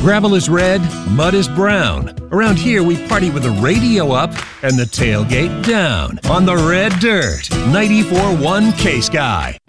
Gravel is red, mud is brown. Around here, we party with the radio up and the tailgate down on the red dirt. 94.1 K-Sky.